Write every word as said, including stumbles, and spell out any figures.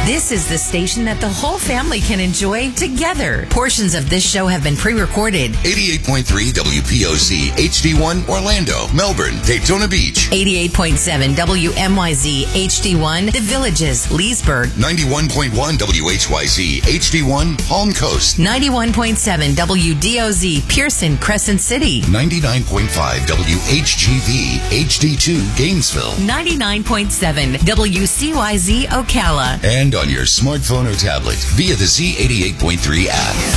This is the station that the whole family can enjoy together. Portions of this show have been pre-recorded. eighty-eight point three W P O C H D one Orlando, Melbourne, Daytona Beach. eighty-eight point seven W M Y Z H D one The Villages, Leesburg. ninety-one point one W H Y Z H D one Palm Coast. ninety-one point seven W D O Z Pearson, Crescent City. ninety-nine point five W H G V H D two Gainesville. ninety-nine point seven W C Y Z Ocala. And on your smartphone or tablet via the Z eighty-eight point three app.